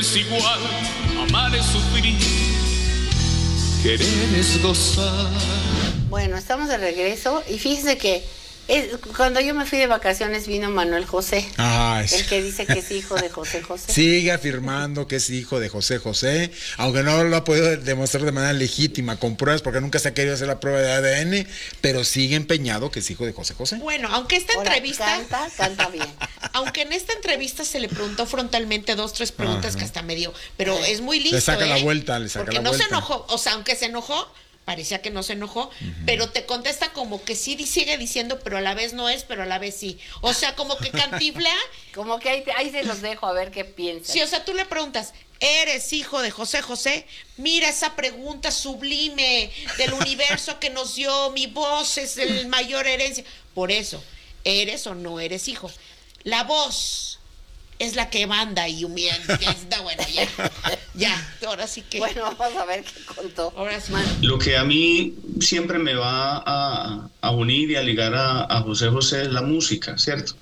Es igual, amar es sufrir, querer es gozar. Bueno, estamos de regreso y fíjense que cuando yo me fui de vacaciones vino Manuel José, el que dice que es hijo de José José. Sigue afirmando que es hijo de José José, aunque no lo ha podido demostrar de manera legítima, con pruebas, porque nunca se ha querido hacer la prueba de ADN, pero sigue empeñado que es hijo de José José. Bueno, aunque esta entrevista... Canta bien. Aunque en esta entrevista se le preguntó frontalmente 2-3 preguntas que hasta me dio, pero es muy listo. Le saca la vuelta, le saca porque la no vuelta. se enojó, o sea, aunque se enojó, parecía que no se enojó, pero te contesta como que sí sigue diciendo, pero a la vez no es, pero a la vez sí. O sea, como que cantiflea. Como que ahí se los dejo a ver qué piensan. Sí, o sea, tú le preguntas, ¿eres hijo de José José? Mira esa pregunta sublime del universo que nos dio, mi voz es el mayor herencia. Por eso, ¿eres o no eres hijo? La voz es la que manda y humilde. Está bueno, ya, ahora sí que... Bueno, vamos a ver qué contó. Ahora sí. Lo que a mí siempre me va a unir y a ligar a José José es la música, ¿cierto?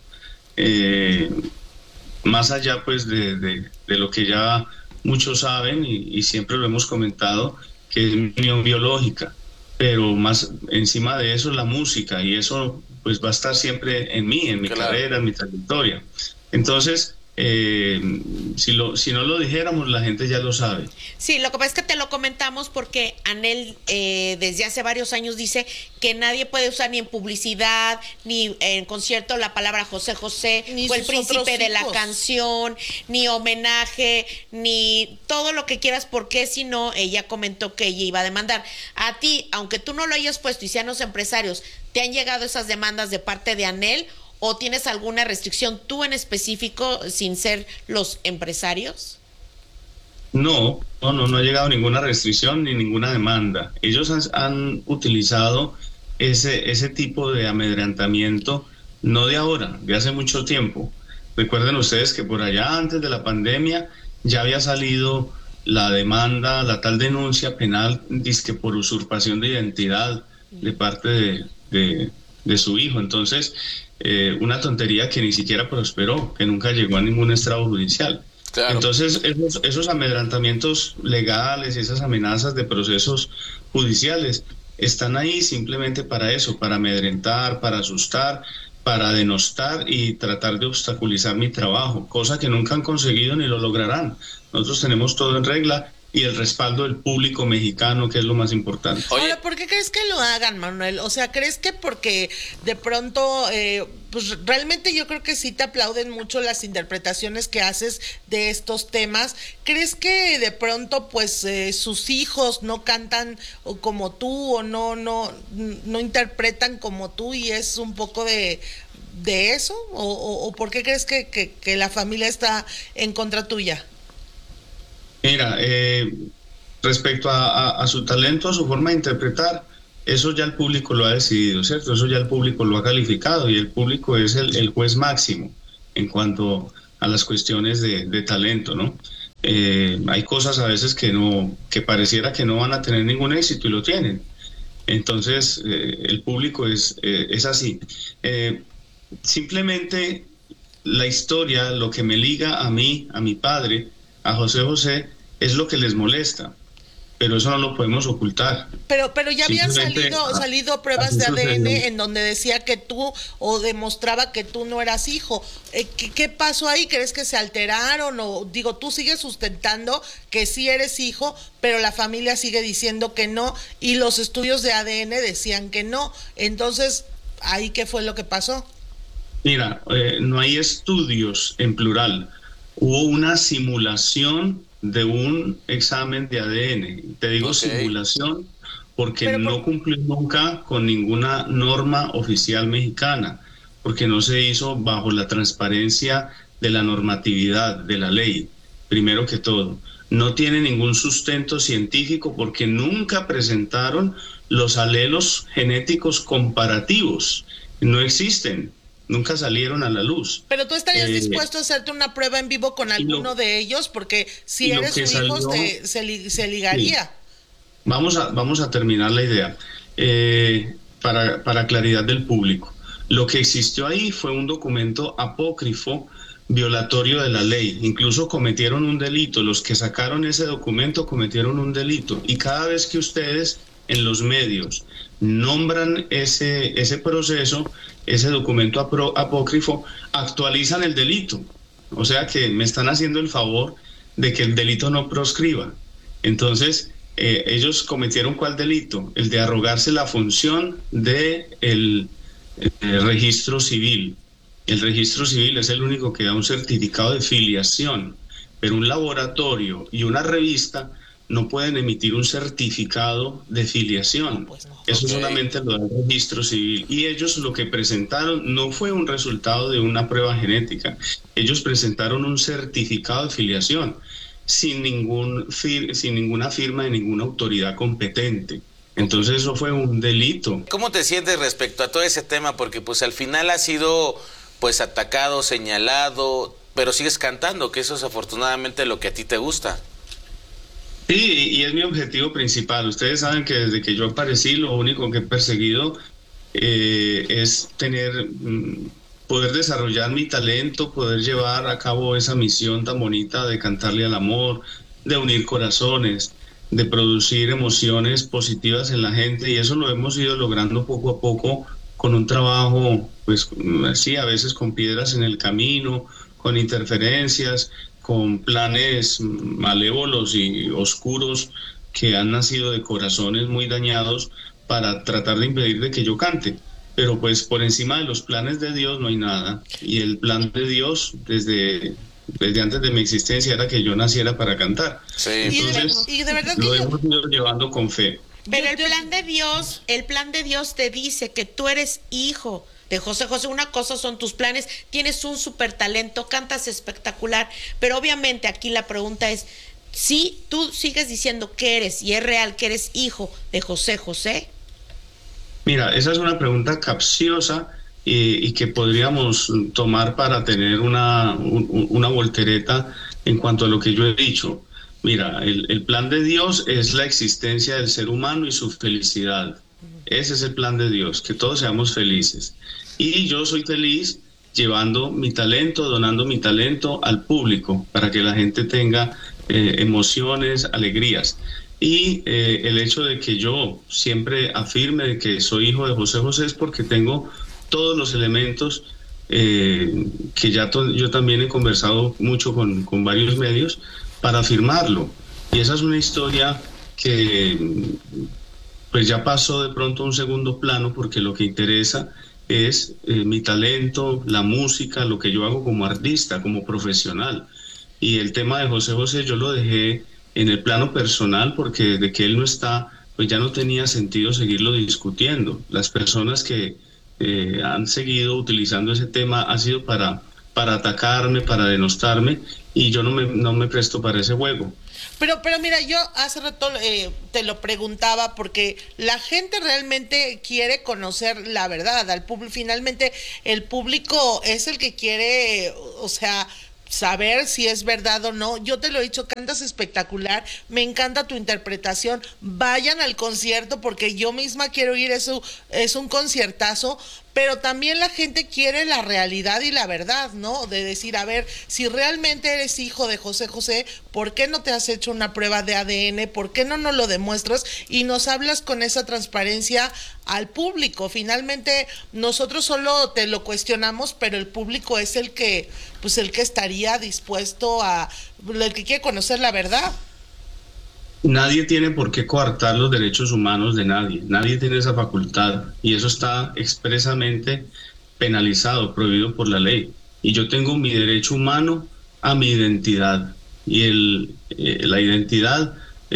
Más allá pues de lo que ya muchos saben y siempre lo hemos comentado, que es mi unión biológica, pero más encima de eso la música, y eso pues va a estar siempre en mí, en mi carrera, en mi trayectoria. Entonces, si no lo dijéramos, la gente ya lo sabe. Sí, lo que pasa es que te lo comentamos porque Anel desde hace varios años dice que nadie puede usar ni en publicidad ni en concierto la palabra José José, ni o el príncipe de la hijos. Canción, ni homenaje, ni todo lo que quieras, porque si no, ella comentó que ella iba a demandar. A ti, aunque tú no lo hayas puesto y sean los empresarios, ¿te han llegado esas demandas de parte de Anel? ¿O tienes alguna restricción tú en específico sin ser los empresarios? No ha llegado ninguna restricción ni ninguna demanda. Ellos han utilizado ese tipo de amedrentamiento, no de ahora, de hace mucho tiempo. Recuerden ustedes que por allá antes de la pandemia ya había salido la demanda, la tal denuncia penal, dizque por usurpación de identidad de parte de su hijo. Entonces, una tontería que ni siquiera prosperó, que nunca llegó a ningún estrado judicial. Claro. Entonces, esos amedrentamientos legales, esas amenazas de procesos judiciales, están ahí simplemente para eso, para amedrentar, para asustar, para denostar y tratar de obstaculizar mi trabajo, cosa que nunca han conseguido ni lo lograrán. Nosotros tenemos todo en regla y el respaldo del público mexicano, que es lo más importante. Ahora, ¿por qué crees que lo hagan, Manuel? O sea, ¿crees que porque de pronto, pues realmente yo creo que sí te aplauden mucho las interpretaciones que haces de estos temas? ¿Crees que de pronto, pues, sus hijos no cantan como tú o no interpretan como tú y es un poco de eso? ¿O por qué crees que la familia está en contra tuya? Mira, respecto a su talento, a su forma de interpretar, eso ya el público lo ha decidido, ¿cierto? Eso ya el público lo ha calificado y el público es el juez máximo en cuanto a las cuestiones de talento, ¿no? Hay cosas a veces que pareciera que no van a tener ningún éxito y lo tienen. Entonces, el público es así. Simplemente la historia, lo que me liga a mí, a mi padre, a José José, es lo que les molesta, pero eso no lo podemos ocultar. Pero ya habían salido pruebas de ADN en donde decía que tú, o demostraba que tú no eras hijo. ¿Qué pasó ahí? ¿Crees que se alteraron? O digo, tú sigues sustentando que sí eres hijo, pero la familia sigue diciendo que no, y los estudios de ADN decían que no. Entonces, ¿ahí qué fue lo que pasó? Mira, no hay estudios en plural. Hubo una simulación de un examen de ADN. Te digo simulación porque no cumplió nunca con ninguna norma oficial mexicana, porque no se hizo bajo la transparencia de la normatividad de la ley, primero que todo. No tiene ningún sustento científico porque nunca presentaron los alelos genéticos comparativos. No existen. Nunca salieron a la luz. Pero tú estarías dispuesto a hacerte una prueba en vivo con alguno de ellos, porque si eres su hijo se ligaría. Sí. Vamos a terminar la idea. Para claridad del público. Lo que existió ahí fue un documento apócrifo violatorio de la ley. Incluso cometieron un delito. Los que sacaron ese documento cometieron un delito. Y cada vez que ustedes en los medios nombran ese proceso, ese documento apócrifo, actualizan el delito. O sea que me están haciendo el favor de que el delito no proscriba. Entonces, ellos cometieron ¿cuál delito? El de arrogarse la función del registro civil. El registro civil es el único que da un certificado de filiación, pero un laboratorio y una revista no pueden emitir un certificado de filiación. Eso solamente lo da el registro civil. Y ellos lo que presentaron no fue un resultado de una prueba genética. Ellos presentaron un certificado de filiación sin ninguna firma de ninguna autoridad competente. Entonces eso fue un delito. ¿Cómo te sientes respecto a todo ese tema? Porque pues al final has sido pues atacado, señalado, pero sigues cantando, que eso es afortunadamente lo que a ti te gusta. Sí, y es mi objetivo principal. Ustedes saben que desde que yo aparecí, lo único que he perseguido es poder desarrollar mi talento, poder llevar a cabo esa misión tan bonita de cantarle al amor, de unir corazones, de producir emociones positivas en la gente, y eso lo hemos ido logrando poco a poco con un trabajo, pues sí, a veces con piedras en el camino, con interferencias, con planes malévolos y oscuros que han nacido de corazones muy dañados para tratar de impedir de que yo cante. Pero pues por encima de los planes de Dios no hay nada. Y el plan de Dios desde antes de mi existencia era que yo naciera para cantar. Sí. Entonces y de verdad lo hemos ido llevando con fe. Pero el plan de Dios te dice que tú eres hijo de José José. Una cosa son tus planes, tienes un súper talento, cantas espectacular, pero obviamente aquí la pregunta es, si tú sigues diciendo que eres, y es real que eres hijo de José José. Mira, esa es una pregunta capciosa y que podríamos tomar para tener una voltereta en cuanto a lo que yo he dicho. Mira, el plan de Dios es la existencia del ser humano y su felicidad. Ese es el plan de Dios, que todos seamos felices. Y yo soy feliz llevando mi talento, donando mi talento al público para que la gente tenga emociones, alegrías. Y el hecho de que yo siempre afirme de que soy hijo de José José es porque tengo todos los elementos que yo también he conversado mucho con varios medios para afirmarlo. Y esa es una historia que pues ya pasó de pronto a un segundo plano, porque lo que interesa es mi talento, la música, lo que yo hago como artista, como profesional. Y el tema de José José yo lo dejé en el plano personal, porque desde que él no está, pues ya no tenía sentido seguirlo discutiendo. Las personas que han seguido utilizando ese tema ha sido para atacarme, para denostarme, y yo no me presto para ese juego. Pero mira, yo hace rato te lo preguntaba porque la gente realmente quiere conocer la verdad. Finalmente el público es el que quiere, o sea, saber si es verdad o no. Yo te lo he dicho, cantas espectacular, me encanta tu interpretación, vayan al concierto porque yo misma quiero ir, eso es un conciertazo, pero también la gente quiere la realidad y la verdad, ¿no? De decir, a ver, si realmente eres hijo de José José, ¿por qué no te has hecho una prueba de ADN? ¿Por qué no nos lo demuestras y nos hablas con esa transparencia al público? Finalmente, nosotros solo te lo cuestionamos, pero el público es el que estaría dispuesto el que quiere conocer la verdad. Nadie tiene por qué coartar los derechos humanos de nadie. Nadie tiene esa facultad. Y eso está expresamente penalizado, prohibido por la ley. Y yo tengo mi derecho humano a mi identidad. Y la identidad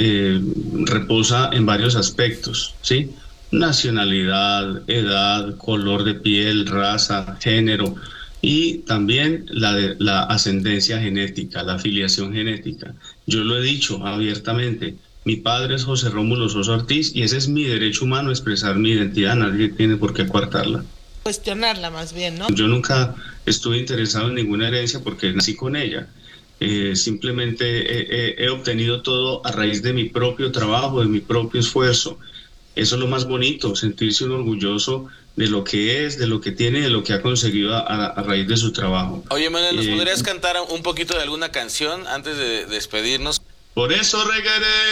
reposa en varios aspectos, ¿sí? Nacionalidad, edad, color de piel, raza, género. Y también la ascendencia genética, la afiliación genética. Yo lo he dicho abiertamente, mi padre es José Rómulo Sosa Ortiz y ese es mi derecho humano, expresar mi identidad, nadie tiene por qué coartarla. Cuestionarla más bien, ¿no? Yo nunca estuve interesado en ninguna herencia porque nací con ella. Simplemente he obtenido todo a raíz de mi propio trabajo, de mi propio esfuerzo. Eso es lo más bonito, sentirse uno orgulloso de lo que es, de lo que tiene, de lo que ha conseguido a raíz de su trabajo. Oye, Manuel, ¿nos podrías cantar un poquito de alguna canción antes de despedirnos? Por eso regaré